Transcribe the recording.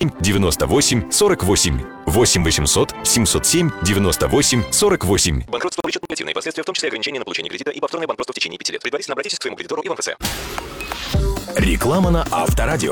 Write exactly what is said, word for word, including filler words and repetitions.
семь девяносто восемь сорок восемь. восемь восемьсот семьсот семь девяносто восемь сорок восемь. Банкротство влечет негативные последствия, в том числе ограничения на получение кредита и повторное банкротство в течение пяти лет. Предварительно обратитесь к своему кредитору и в МФЦ. Реклама на Авторадио.